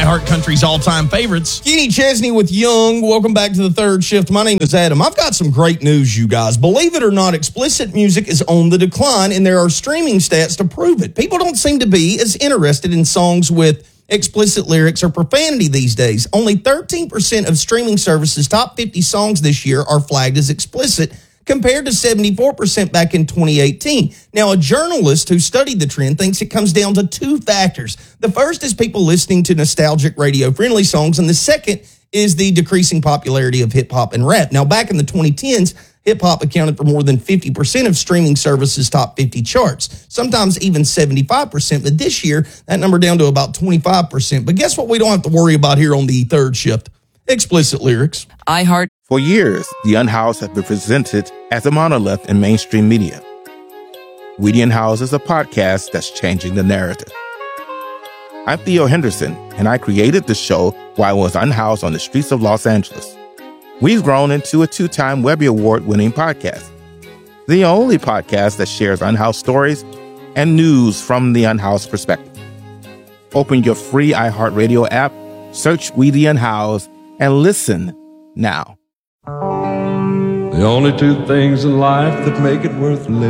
iHeart Country's all-time favorites. Kenny Chesney with Young. Welcome back to the third shift. My name is Adam. I've got some great news, you guys. Believe it or not, explicit music is on the decline, and there are streaming stats to prove it. People don't seem to be as interested in songs with explicit lyrics or profanity these days. Only 13% of streaming services' top 50 songs this year are flagged as explicit, compared to 74% back in 2018. Now, a journalist who studied the trend thinks it comes down to two factors. The first is people listening to nostalgic radio-friendly songs, and the second is the decreasing popularity of hip-hop and rap. Now, back in the 2010s, hip-hop accounted for more than 50% of streaming services' top 50 charts, sometimes even 75%, but this year, that number down to about 25%. But guess what we don't have to worry about here on the third shift? Explicit lyrics. iHeart. For years, the Unhoused have been presented as a monolith in mainstream media. We the Unhoused is a podcast that's changing the narrative. I'm Theo Henderson, and I created the show while I was unhoused on the streets of Los Angeles. We've grown into a 2-time Webby Award-winning podcast, the only podcast that shares unhoused stories and news from the unhoused perspective. Open your free iHeartRadio app, search We the Unhoused, and listen now. The only two things in life that make it worth living